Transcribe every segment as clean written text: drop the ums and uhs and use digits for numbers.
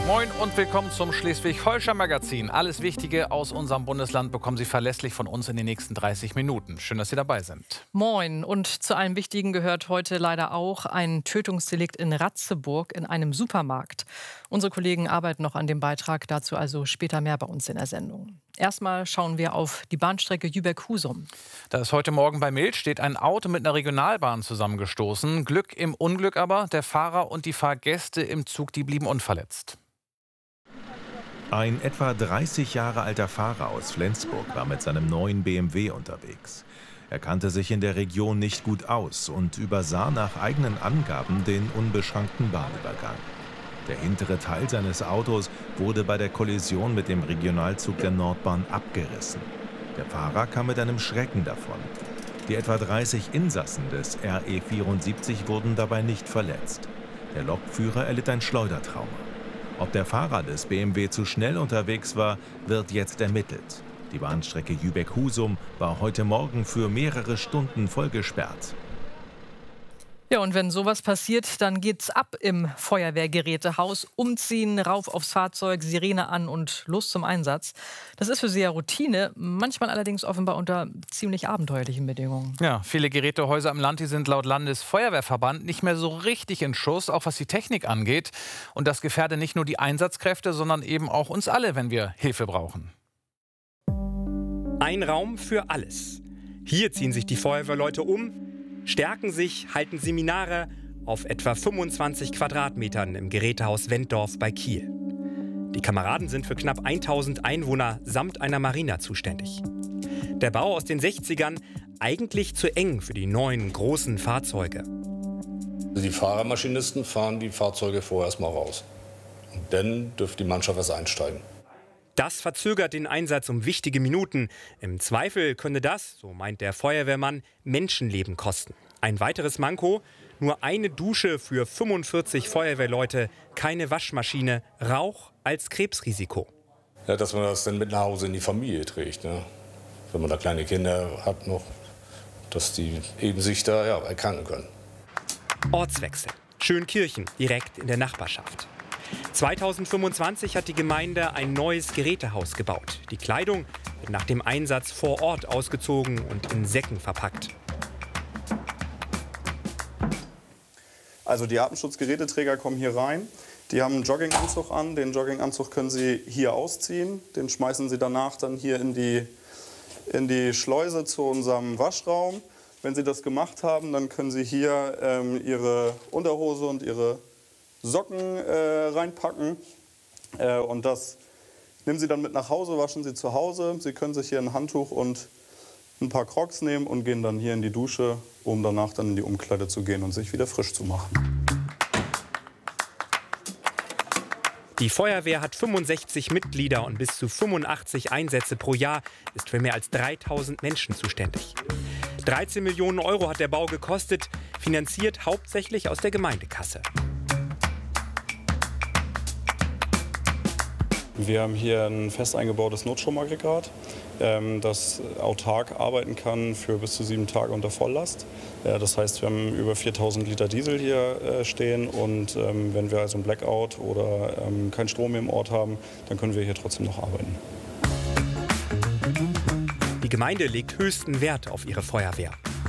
Moin und willkommen zum Schleswig-Holstein-Magazin. Alles Wichtige aus unserem Bundesland bekommen Sie verlässlich von uns in den nächsten 30 Minuten. Schön, dass Sie dabei sind. Moin. Und zu allem Wichtigen gehört heute leider auch ein Tötungsdelikt in Ratzeburg in einem Supermarkt. Unsere Kollegen arbeiten noch an dem Beitrag, dazu also später mehr bei uns in der Sendung. Erstmal schauen wir auf die Bahnstrecke Jübeck-Husum. Da ist heute Morgen bei Milchstedt ein Auto mit einer Regionalbahn zusammengestoßen. Glück im Unglück aber, der Fahrer und die Fahrgäste im Zug, die blieben unverletzt. Ein etwa 30 Jahre alter Fahrer aus Flensburg war mit seinem neuen BMW unterwegs. Er kannte sich in der Region nicht gut aus und übersah nach eigenen Angaben den unbeschrankten Bahnübergang. Der hintere Teil seines Autos wurde bei der Kollision mit dem Regionalzug der Nordbahn abgerissen. Der Fahrer kam mit einem Schrecken davon. Die etwa 30 Insassen des RE 74 wurden dabei nicht verletzt. Der Lokführer erlitt ein Schleudertrauma. Ob der Fahrer des BMW zu schnell unterwegs war, wird jetzt ermittelt. Die Bahnstrecke Jübeck-Husum war heute Morgen für mehrere Stunden voll gesperrt. Ja, und wenn sowas passiert, dann geht's ab im Feuerwehrgerätehaus. Umziehen, rauf aufs Fahrzeug, Sirene an und los zum Einsatz. Das ist für Sie ja Routine, manchmal allerdings offenbar unter ziemlich abenteuerlichen Bedingungen. Ja, viele Gerätehäuser im Land, die sind laut Landesfeuerwehrverband nicht mehr so richtig in Schuss, auch was die Technik angeht. Und das gefährde nicht nur die Einsatzkräfte, sondern eben auch uns alle, wenn wir Hilfe brauchen. Ein Raum für alles. Hier ziehen sich die Feuerwehrleute um, stärken sich, halten Seminare auf etwa 25 Quadratmetern im Gerätehaus Wenddorf bei Kiel. Die Kameraden sind für knapp 1000 Einwohner samt einer Marina zuständig. Der Bau aus den 60ern eigentlich zu eng für die neuen großen Fahrzeuge. Die Fahrermaschinisten fahren die Fahrzeuge vorher erstmal raus. Und dann dürfte die Mannschaft erst einsteigen. Das verzögert den Einsatz um wichtige Minuten. Im Zweifel könne das, so meint der Feuerwehrmann, Menschenleben kosten. Ein weiteres Manko: nur eine Dusche für 45 Feuerwehrleute, keine Waschmaschine, Rauch als Krebsrisiko. Ja, dass man das dann mit nach Hause in die Familie trägt, ne? Wenn man da kleine Kinder hat noch, dass die eben sich da erkranken können. Ortswechsel. Schönkirchen, direkt in der Nachbarschaft. 2025 hat die Gemeinde ein neues Gerätehaus gebaut. Die Kleidung wird nach dem Einsatz vor Ort ausgezogen und in Säcken verpackt. Also die Atemschutzgeräteträger kommen hier rein. Die haben einen Jogginganzug an. Den Jogginganzug können Sie hier ausziehen. Den schmeißen Sie danach dann hier in die Schleuse zu unserem Waschraum. Wenn Sie das gemacht haben, dann können Sie hier Ihre Unterhose und Ihre Socken reinpacken und das nehmen Sie dann mit nach Hause, waschen Sie zu Hause. Sie können sich hier ein Handtuch und ein paar Crocs nehmen und gehen dann hier in die Dusche, um danach dann in die Umkleide zu gehen und sich wieder frisch zu machen. Die Feuerwehr hat 65 Mitglieder und bis zu 85 Einsätze pro Jahr, ist für mehr als 3000 Menschen zuständig. 13 Millionen Euro hat der Bau gekostet, finanziert hauptsächlich aus der Gemeindekasse. Wir haben hier ein fest eingebautes Notstromaggregat, das autark arbeiten kann für bis zu 7 Tage unter Volllast. Das heißt, wir haben über 4000 Liter Diesel hier stehen und wenn wir also einen Blackout oder keinen Strom mehr im Ort haben, dann können wir hier trotzdem noch arbeiten. Die Gemeinde legt höchsten Wert auf ihre Feuerwehr.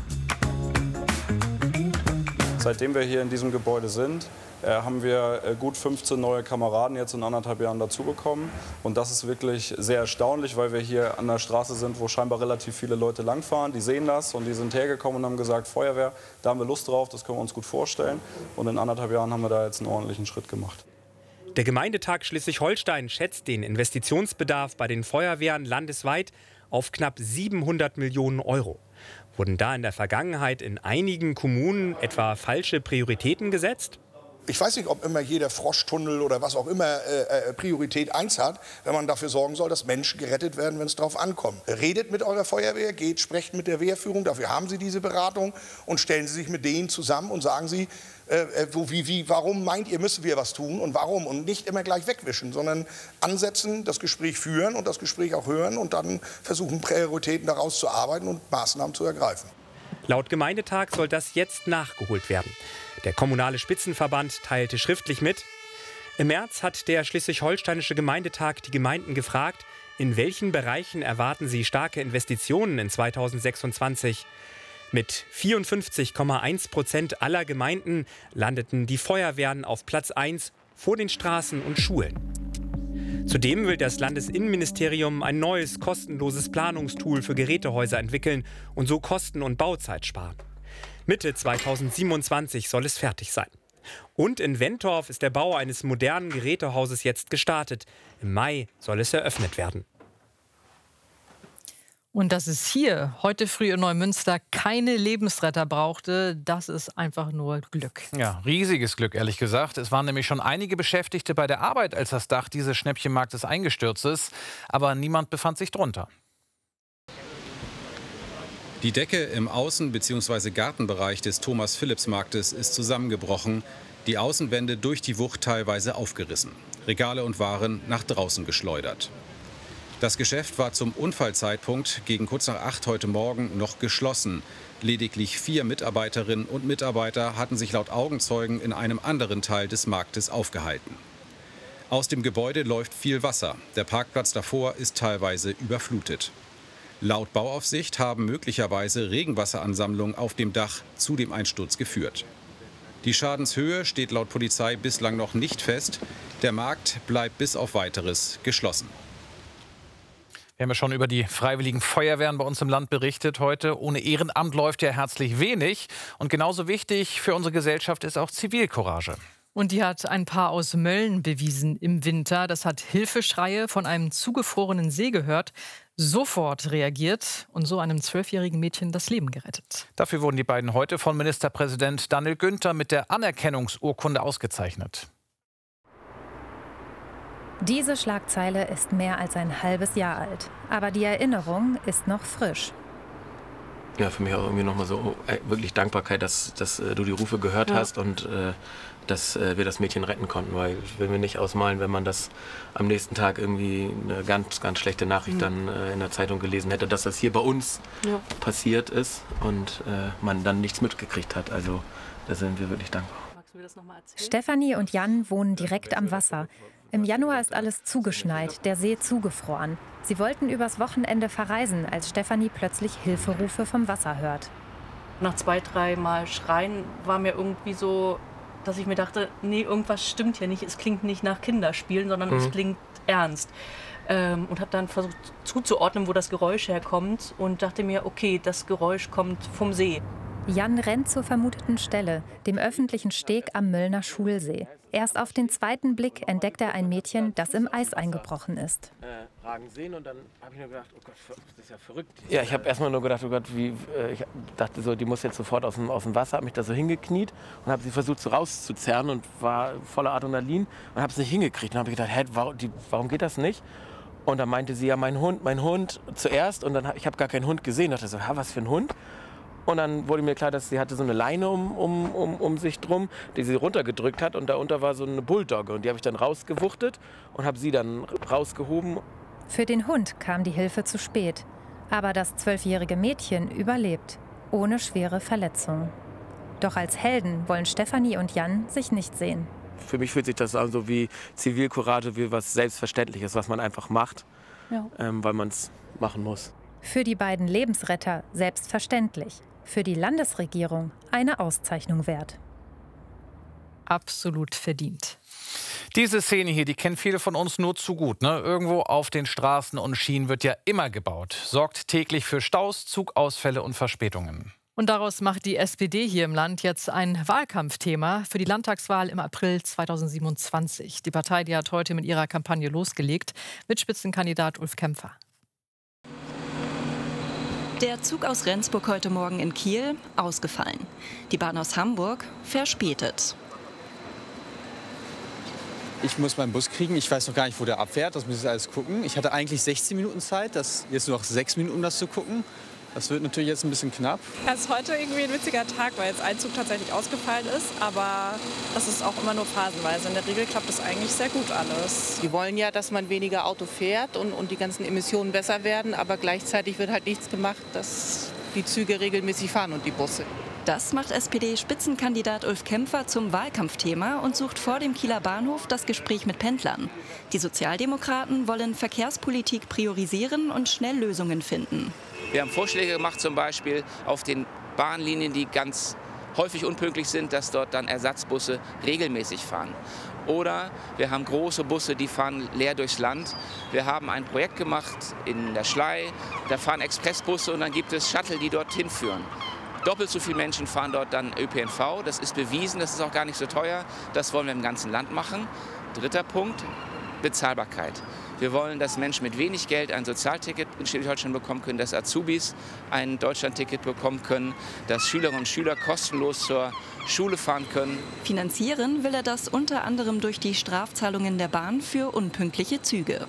Seitdem wir hier in diesem Gebäude sind, haben wir gut 15 neue Kameraden jetzt in 1,5 Jahren dazu bekommen. Und das ist wirklich sehr erstaunlich, weil wir hier an der Straße sind, wo scheinbar relativ viele Leute langfahren. Die sehen das und die sind hergekommen und haben gesagt, Feuerwehr, da haben wir Lust drauf, das können wir uns gut vorstellen. Und in 1,5 Jahren haben wir da jetzt einen ordentlichen Schritt gemacht. Der Gemeindetag Schleswig-Holstein schätzt den Investitionsbedarf bei den Feuerwehren landesweit auf knapp 700 Millionen Euro. Wurden da in der Vergangenheit in einigen Kommunen etwa falsche Prioritäten gesetzt? Ich weiß nicht, ob immer jeder Froschtunnel oder was auch immer Priorität 1 hat, wenn man dafür sorgen soll, dass Menschen gerettet werden, wenn es darauf ankommt. Redet mit eurer Feuerwehr, sprecht mit der Wehrführung, dafür haben Sie diese Beratung und stellen Sie sich mit denen zusammen und sagen Sie, warum meint ihr, müssen wir was tun und warum? Und nicht immer gleich wegwischen, sondern ansetzen, das Gespräch führen und das Gespräch auch hören und dann versuchen, Prioritäten daraus zu arbeiten und Maßnahmen zu ergreifen. Laut Gemeindetag soll das jetzt nachgeholt werden. Der kommunale Spitzenverband teilte schriftlich mit: Im März hat der Schleswig-Holsteinische Gemeindetag die Gemeinden gefragt, in welchen Bereichen erwarten sie starke Investitionen in 2026. Mit 54,1% aller Gemeinden landeten die Feuerwehren auf Platz 1 vor den Straßen und Schulen. Zudem will das Landesinnenministerium ein neues, kostenloses Planungstool für Gerätehäuser entwickeln und so Kosten und Bauzeit sparen. Mitte 2027 soll es fertig sein. Und in Wentorf ist der Bau eines modernen Gerätehauses jetzt gestartet. Im Mai soll es eröffnet werden. Und dass es hier heute früh in Neumünster keine Lebensretter brauchte, das ist einfach nur Glück. Ja, riesiges Glück, ehrlich gesagt. Es waren nämlich schon einige Beschäftigte bei der Arbeit, als das Dach dieses Schnäppchenmarktes eingestürzt ist. Aber niemand befand sich drunter. Die Decke im Außen- bzw. Gartenbereich des Thomas-Philipps-Marktes ist zusammengebrochen, die Außenwände durch die Wucht teilweise aufgerissen, Regale und Waren nach draußen geschleudert. Das Geschäft war zum Unfallzeitpunkt gegen kurz nach 8 heute Morgen noch geschlossen. Lediglich 4 Mitarbeiterinnen und Mitarbeiter hatten sich laut Augenzeugen in einem anderen Teil des Marktes aufgehalten. Aus dem Gebäude läuft viel Wasser. Der Parkplatz davor ist teilweise überflutet. Laut Bauaufsicht haben möglicherweise Regenwasseransammlungen auf dem Dach zu dem Einsturz geführt. Die Schadenshöhe steht laut Polizei bislang noch nicht fest. Der Markt bleibt bis auf Weiteres geschlossen. Wir haben ja schon über die freiwilligen Feuerwehren bei uns im Land berichtet heute. Ohne Ehrenamt läuft ja herzlich wenig. Und genauso wichtig für unsere Gesellschaft ist auch Zivilcourage. Und die hat ein Paar aus Mölln bewiesen im Winter. Das hat Hilfeschreie von einem zugefrorenen See gehört, sofort reagiert und so einem 12-jährigen Mädchen das Leben gerettet. Dafür wurden die beiden heute von Ministerpräsident Daniel Günther mit der Anerkennungsurkunde ausgezeichnet. Diese Schlagzeile ist mehr als ein halbes Jahr alt. Aber die Erinnerung ist noch frisch. Ja, für mich auch irgendwie nochmal so wirklich Dankbarkeit, dass du die Rufe gehört hast und dass wir das Mädchen retten konnten. Weil ich will mir nicht ausmalen, wenn man das am nächsten Tag irgendwie eine ganz, ganz schlechte Nachricht dann in der Zeitung gelesen hätte, dass das hier bei uns passiert ist und man dann nichts mitgekriegt hat. Also da sind wir wirklich dankbar. Stefanie und Jan wohnen direkt am Wasser. Im Januar ist alles zugeschneit, der See zugefroren. Sie wollten übers Wochenende verreisen, als Stefanie plötzlich Hilferufe vom Wasser hört. Nach 2, 3 Mal Schreien war mir irgendwie so, dass ich mir dachte, nee, irgendwas stimmt hier nicht. Es klingt nicht nach Kinderspielen, sondern es klingt ernst. Und habe dann versucht zuzuordnen, wo das Geräusch herkommt und dachte mir, okay, das Geräusch kommt vom See. Jan rennt zur vermuteten Stelle, dem öffentlichen Steg am Möllner Schulsee. Erst auf den zweiten Blick entdeckt er ein Mädchen, das im Eis eingebrochen ist. Ragen sehen und dann habe ich nur gedacht, oh Gott, das ist ja verrückt. Ja, ich habe erstmal nur gedacht, oh Gott, ich dachte so, die muss jetzt sofort aus dem Wasser, habe mich da so hingekniet und habe sie versucht so rauszuzerren und war voller Adrenalin und habe es nicht hingekriegt. Und habe ich gedacht, warum geht das nicht? Und dann meinte sie, ja, mein Hund zuerst und dann ich habe gar keinen Hund gesehen. Ich dachte so, was für ein Hund? Und dann wurde mir klar, dass sie hatte so eine Leine um sich drum, die sie runtergedrückt hat. Und darunter war so eine Bulldogge. Und die habe ich dann rausgewuchtet und habe sie dann rausgehoben. Für den Hund kam die Hilfe zu spät. Aber das 12-jährige Mädchen überlebt, ohne schwere Verletzungen. Doch als Helden wollen Stefanie und Jan sich nicht sehen. Für mich fühlt sich das an so wie Zivilcourage, wie was Selbstverständliches, was man einfach macht, weil man es machen muss. Für die beiden Lebensretter selbstverständlich. Für die Landesregierung eine Auszeichnung wert. Absolut verdient. Diese Szene hier, die kennen viele von uns nur zu gut. Ne? Irgendwo auf den Straßen und Schienen wird ja immer gebaut. Sorgt täglich für Staus, Zugausfälle und Verspätungen. Und daraus macht die SPD hier im Land jetzt ein Wahlkampfthema für die Landtagswahl im April 2027. Die Partei, die hat heute mit ihrer Kampagne losgelegt, mit Spitzenkandidat Ulf Kämpfer. Der Zug aus Rendsburg heute Morgen in Kiel ausgefallen. Die Bahn aus Hamburg verspätet. Ich muss meinen Bus kriegen. Ich weiß noch gar nicht, wo der abfährt. Das muss ich alles gucken. Ich hatte eigentlich 16 Minuten Zeit. Jetzt nur noch 6 Minuten, um das zu gucken. Das wird natürlich jetzt ein bisschen knapp. Es ist heute irgendwie ein witziger Tag, weil jetzt ein Zug tatsächlich ausgefallen ist. Aber das ist auch immer nur phasenweise. In der Regel klappt das eigentlich sehr gut alles. Die wollen ja, dass man weniger Auto fährt und die ganzen Emissionen besser werden. Aber gleichzeitig wird halt nichts gemacht, dass die Züge regelmäßig fahren und die Busse. Das macht SPD-Spitzenkandidat Ulf Kämpfer zum Wahlkampfthema und sucht vor dem Kieler Bahnhof das Gespräch mit Pendlern. Die Sozialdemokraten wollen Verkehrspolitik priorisieren und schnell Lösungen finden. Wir haben Vorschläge gemacht, zum Beispiel auf den Bahnlinien, die ganz häufig unpünktlich sind, dass dort dann Ersatzbusse regelmäßig fahren. Oder wir haben große Busse, die fahren leer durchs Land. Wir haben ein Projekt gemacht in der Schlei, da fahren Expressbusse und dann gibt es Shuttle, die dorthin führen. Doppelt so viele Menschen fahren dort dann ÖPNV, das ist bewiesen, das ist auch gar nicht so teuer. Das wollen wir im ganzen Land machen. Dritter Punkt, Bezahlbarkeit. Wir wollen, dass Menschen mit wenig Geld ein Sozialticket in Schleswig-Holstein bekommen können, dass Azubis ein Deutschlandticket bekommen können, dass Schülerinnen und Schüler kostenlos zur Schule fahren können. Finanzieren will er das unter anderem durch die Strafzahlungen der Bahn für unpünktliche Züge.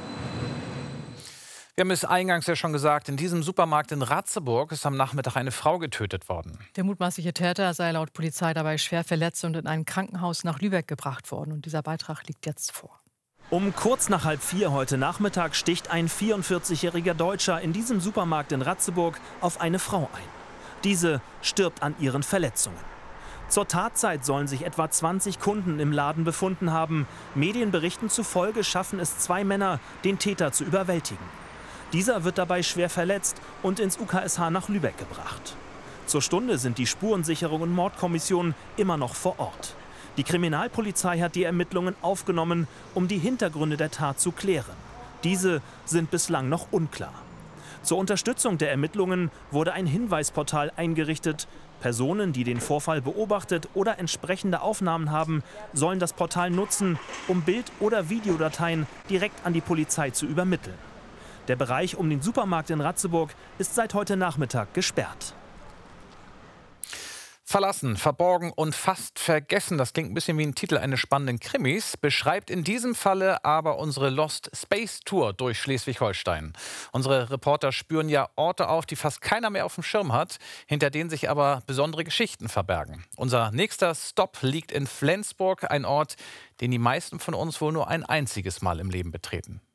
Wir haben es eingangs ja schon gesagt, in diesem Supermarkt in Ratzeburg ist am Nachmittag eine Frau getötet worden. Der mutmaßliche Täter sei laut Polizei dabei schwer verletzt und in ein Krankenhaus nach Lübeck gebracht worden. Und dieser Beitrag liegt jetzt vor. Um kurz nach 3:30 heute Nachmittag sticht ein 44-jähriger Deutscher in diesem Supermarkt in Ratzeburg auf eine Frau ein. Diese stirbt an ihren Verletzungen. Zur Tatzeit sollen sich etwa 20 Kunden im Laden befunden haben. Medienberichten zufolge schaffen es 2 Männer, den Täter zu überwältigen. Dieser wird dabei schwer verletzt und ins UKSH nach Lübeck gebracht. Zur Stunde sind die Spurensicherung und Mordkommission immer noch vor Ort. Die Kriminalpolizei hat die Ermittlungen aufgenommen, um die Hintergründe der Tat zu klären. Diese sind bislang noch unklar. Zur Unterstützung der Ermittlungen wurde ein Hinweisportal eingerichtet. Personen, die den Vorfall beobachtet oder entsprechende Aufnahmen haben, sollen das Portal nutzen, um Bild- oder Videodateien direkt an die Polizei zu übermitteln. Der Bereich um den Supermarkt in Ratzeburg ist seit heute Nachmittag gesperrt. Verlassen, verborgen und fast vergessen, das klingt ein bisschen wie ein Titel eines spannenden Krimis, beschreibt in diesem Falle aber unsere Lost Space Tour durch Schleswig-Holstein. Unsere Reporter spüren ja Orte auf, die fast keiner mehr auf dem Schirm hat, hinter denen sich aber besondere Geschichten verbergen. Unser nächster Stopp liegt in Flensburg, ein Ort, den die meisten von uns wohl nur ein einziges Mal im Leben betreten.